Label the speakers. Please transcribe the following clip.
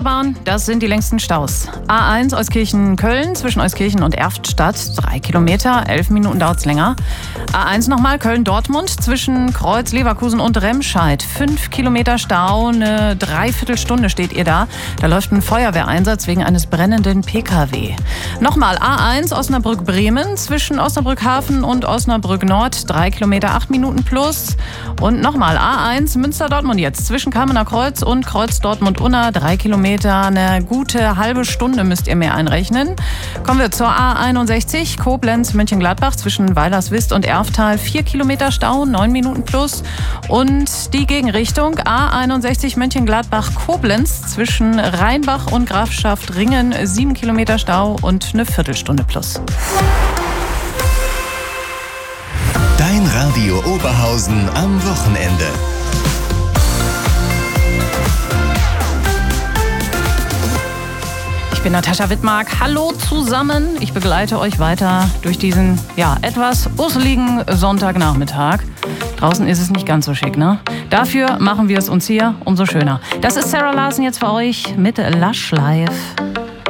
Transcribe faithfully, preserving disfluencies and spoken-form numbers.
Speaker 1: Autobahn, das sind die längsten Staus. A eins Euskirchen-Köln zwischen Euskirchen und Erftstadt, drei Kilometer, elf Minuten dauert es länger. A eins nochmal Köln-Dortmund zwischen Kreuz, Leverkusen und Remscheid, fünf Kilometer Stau, eine Dreiviertelstunde steht ihr da. Da läuft ein Feuerwehreinsatz wegen eines brennenden P K W. Nochmal A eins Osnabrück-Bremen zwischen Osnabrück-Hafen und Osnabrück-Nord, drei Kilometer, acht Minuten plus. Und nochmal A eins Münster-Dortmund jetzt zwischen Kamener Kreuz und Kreuz-Dortmund-Unna, drei Kilometer, eine gute halbe Stunde müsst ihr mehr einrechnen. Kommen wir zur A einundsechzig Koblenz-Mönchengladbach zwischen Weilerswist und Erftal, vier Kilometer Stau, neun Minuten plus. Und die Gegenrichtung A einundsechzig Mönchengladbach-Koblenz zwischen Rheinbach und Grafschaft Ringen, sieben Kilometer Stau und eine Viertelstunde plus.
Speaker 2: Dein Radio Oberhausen am Wochenende.
Speaker 1: Ich bin Natascha Wittmark. Hallo zusammen. Ich begleite euch weiter durch diesen, ja, etwas urseligen Sonntagnachmittag. Draußen ist es nicht ganz so schick, ne? Dafür machen wir es uns hier umso schöner. Das ist Sarah Larsen jetzt für euch mit Lush Life.